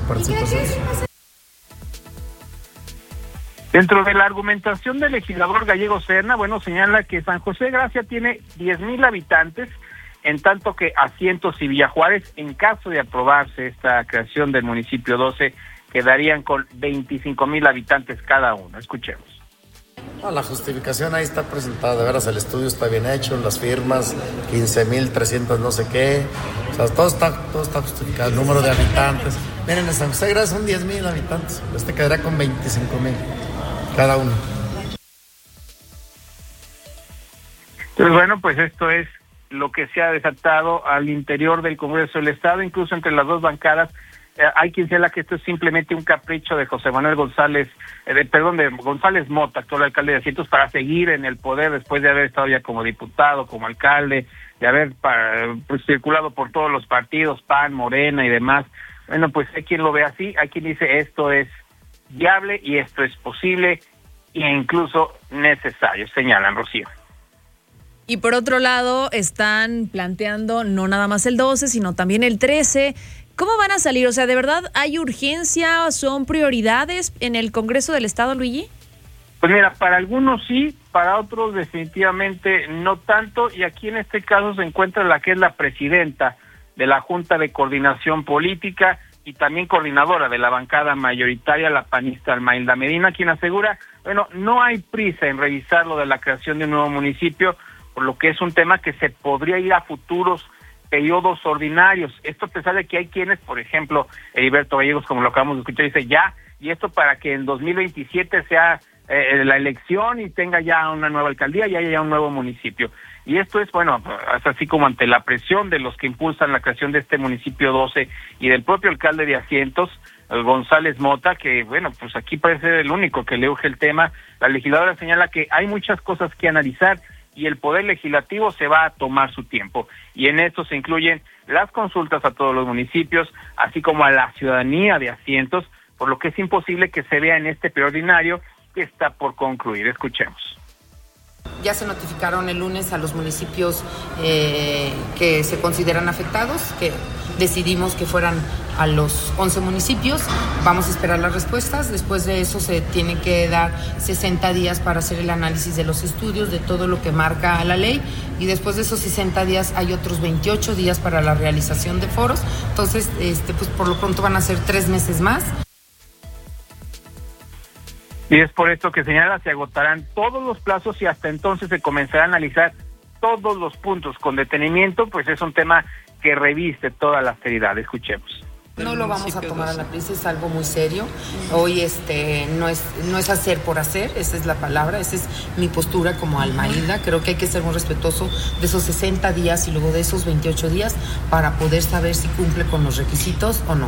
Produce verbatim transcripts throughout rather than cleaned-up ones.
participación. Dentro de la argumentación del legislador Gallego Serna, bueno, señala que San José de Gracia tiene diez mil habitantes, en tanto que Asientos y Villa Juárez, en caso de aprobarse esta creación del municipio doce, quedarían con veinticinco mil habitantes cada uno. Escuchemos. No, la justificación ahí está presentada, de veras el estudio está bien hecho, las firmas, quince mil trescientos no sé qué, o sea, todo está, todo está justificado, el número de habitantes. Miren, en San José de Gracia son diez mil habitantes, este quedará con veinticinco mil cada uno. Entonces, bueno, pues esto es lo que se ha desatado al interior del Congreso del Estado, incluso entre las dos bancadas. Eh, hay quien señala que esto es simplemente un capricho de José Manuel González, eh, de, perdón, de González Mota, actual alcalde de Asientos, para seguir en el poder después de haber estado ya como diputado, como alcalde, de haber para, pues, circulado por todos los partidos, P A N, Morena y demás. Bueno, pues hay quien lo ve así, hay quien dice esto es viable y esto es posible e incluso necesario, señalan, Rocío. Y por otro lado, están planteando no nada más el doce, sino también el trece. ¿Cómo van a salir? O sea, ¿de verdad hay urgencia? ¿Son prioridades en el Congreso del Estado, Luigi? Pues mira, para algunos sí, para otros definitivamente no tanto. Y aquí en este caso se encuentra la que es la presidenta de la Junta de Coordinación Política y también coordinadora de la bancada mayoritaria, la panista Almailda Medina, quien asegura, bueno, no hay prisa en revisar lo de la creación de un nuevo municipio, por lo que es un tema que se podría ir a futuros periodos ordinarios. Esto a pesar de que hay quienes, por ejemplo, Heriberto Gallegos, como lo acabamos de escuchar, dice ya, y esto para que en dos mil veintisiete sea eh, la elección y tenga ya una nueva alcaldía y haya ya un nuevo municipio. Y esto es, bueno, es así como ante la presión de los que impulsan la creación de este municipio doce y del propio alcalde de Asientos, el González Mota, que, bueno, pues aquí parece ser el único que le urge el tema. La legisladora señala que hay muchas cosas que analizar y el Poder Legislativo se va a tomar su tiempo. Y en esto se incluyen las consultas a todos los municipios, así como a la ciudadanía de Asientos, por lo que es imposible que se vea en este preordinario que está por concluir. Escuchemos. Ya se notificaron el lunes a los municipios eh, que se consideran afectados, que decidimos que fueran a los once municipios. Vamos a esperar las respuestas. Después de eso se tienen que dar sesenta días para hacer el análisis de los estudios, de todo lo que marca la ley. Y después de esos sesenta días hay otros veintiocho días para la realización de foros. Entonces, este, pues por lo pronto van a ser tres meses más. Y es por esto que señala, se agotarán todos los plazos y hasta entonces se comenzará a analizar todos los puntos con detenimiento, pues es un tema que reviste toda la seriedad. Escuchemos. No lo vamos a tomar a la prisa, es algo muy serio. Hoy este no es no es hacer por hacer, esa es la palabra, esa es mi postura como Almailda. Creo que hay que ser muy respetuoso de esos sesenta días y luego de esos veintiocho días para poder saber si cumple con los requisitos o no.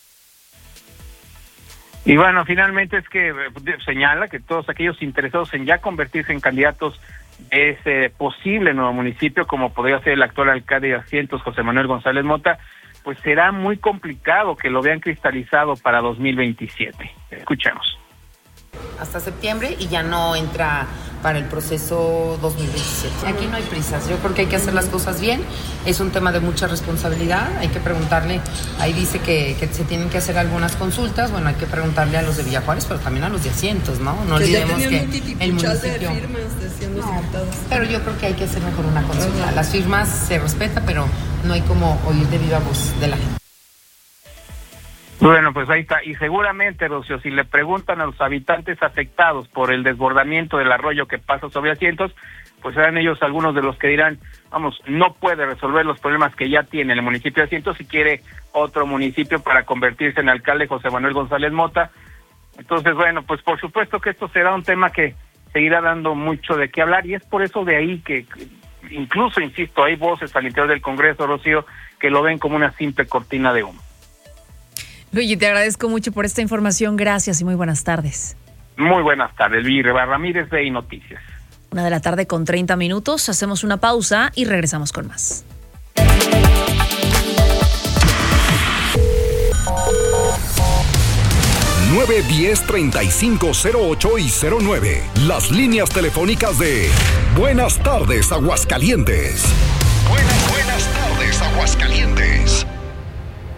Y bueno, finalmente es que señala que todos aquellos interesados en ya convertirse en candidatos de ese posible nuevo municipio, como podría ser el actual alcalde de Asientos, José Manuel González Mota, pues será muy complicado que lo vean cristalizado para dos mil veintisiete. Escuchemos. Hasta septiembre y ya no entra para el proceso dos mil veintisiete. Aquí no hay prisas, yo creo que hay que hacer las cosas bien, es un tema de mucha responsabilidad, hay que preguntarle, ahí dice que, que se tienen que hacer algunas consultas, bueno, hay que preguntarle a los de Villa Juárez, pero también a los de Asientos, ¿no? No que olvidemos que el municipio... de firmas de siendo no, diputados. pero yo creo que hay que hacer mejor una consulta, uh-huh. Las firmas se respeta, pero no hay como oír de viva voz de la gente. Bueno, pues ahí está. Y seguramente, Rocío, si le preguntan a los habitantes afectados por el desbordamiento del arroyo que pasa sobre Asientos, pues serán ellos algunos de los que dirán, vamos, no puede resolver los problemas que ya tiene el municipio de Asientos y quiere otro municipio para convertirse en alcalde José Manuel González Mota. Entonces, bueno, pues por supuesto que esto será un tema que seguirá dando mucho de qué hablar y es por eso de ahí que, incluso, insisto, hay voces al interior del Congreso, Rocío, que lo ven como una simple cortina de humo. Luigi, te agradezco mucho por esta información. Gracias y muy buenas tardes. Muy buenas tardes, Luigi Ramírez de I Noticias. Una de la tarde con treinta minutos. Hacemos una pausa y regresamos con más. nueve diez, treinta y cinco, cero ocho y cero nueve. Las líneas telefónicas de Buenas tardes, Aguascalientes. Buenas, buenas tardes, Aguascalientes.